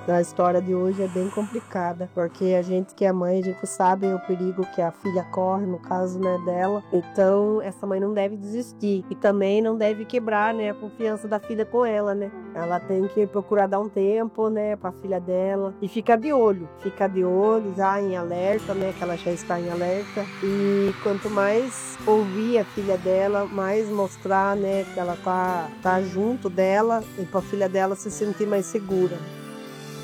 A história de hoje é bem complicada, porque a gente que é mãe, a gente sabe o perigo que a filha corre, no caso, né, dela. Então, essa mãe não deve desistir e também não deve quebrar, né, a confiança da filha com ela, né? Ela tem que procurar dar um tempo, né, para a filha dela e ficar de olho já em alerta, né, que ela já está em alerta. E quanto mais ouvir a filha dela, mais mostrar, né, que ela tá junto dela e para a filha dela se sentir mais segura.